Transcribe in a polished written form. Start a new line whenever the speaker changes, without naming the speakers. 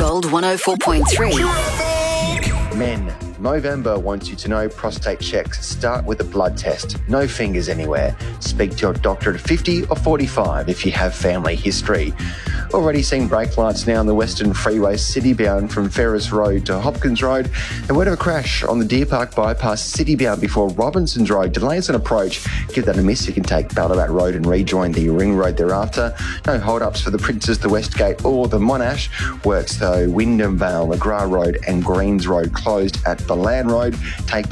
Gold 104.3.
Men, Movember wants you to know prostate checks start with a blood test. No fingers anywhere. Speak to your doctor at 50 or 45 if you have family history. Already seeing brake lights now on the Western Freeway, city-bound from Ferris Road to Hopkins Road. And word of a crash on the Deer Park bypass, city-bound before Robinson's Road. Delays on approach. Give that a miss. You can take Ballarat Road and rejoin the Ring Road thereafter. No hold-ups for the Princes, the Westgate or the Monash. Works though, Wyndham Vale, McGrath Road and Greens Road closed at the Land Road. Take